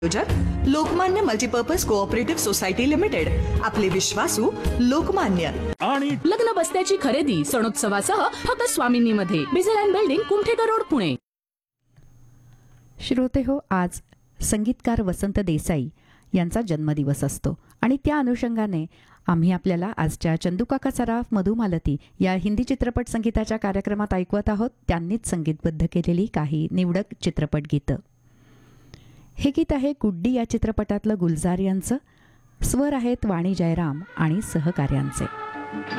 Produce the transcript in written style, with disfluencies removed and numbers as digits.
आयोजक Lokmanya multipurpose cooperative society limited, आपले विश्वासू लोकमान्य. आणि लग्न बस्त्याची खरेदी सणोत्सवासह फक्त स्वामिनीमध्ये, बिझल बिल्डिंग, कुमठेकर रोड, पुणे. श्रोते हो, आज संगीतकार वसंत देसाई यांचा जन्मदिवस असतो आणि त्या अनुषंगाने आम्ही आपल्याला आजच्या चंदूकाका सराफ मधुमालती या हिंदी चित्रपट संगीताच्या कार्यक्रमात ऐकवत आहोत. त्यांनीच संगीतबद्ध केलेली काही निवडक चित्रपट गीतं. हे गीत आहे गुड्डी या चित्रपटातलं गुलजार यांचं. स्वर आहेत वाणी जयराम आणि सहकार्यांचे.